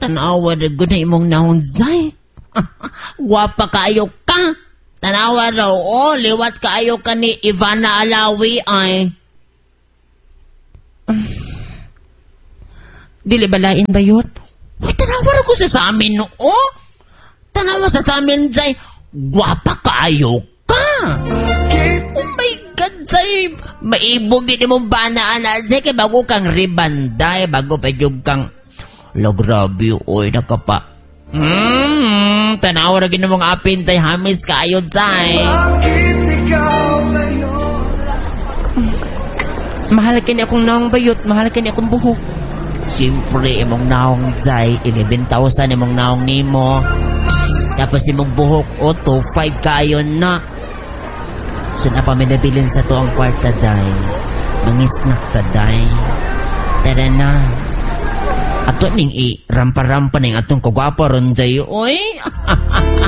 tanawa na gud na imong naong Zay. Gwapa kaayo ka. Tanawa raw, liwat kaayo ka ni Ivana Alawi ay. Dili balain bayot? Uy, tanawa raw ko sa amin, no? Tanawa sa amin, Zay. Gwapa kaayo ka. Oh my God, Zay. Maibog din mong banaan, Zay. Kaya bago kang ribanday, bago pa yung kang... Grabe, oy, nakapa. Tanawa na ginamong apin, Zay. Hamis kaayo, Zay. Mahal ka niya akong naong bayot. Mahal ka niya akong buhok. Siyempre, imong naong, Zay. 11,000 imong naong nimo. Tapos imong buhok, 2,500 kayo na. So na pa may nabilin sa to ang kwarta, Day. Mangisnak ta, Day. Tara na. Ato ning rampa-rampa ning atong kagwapa ron, Day. Oy!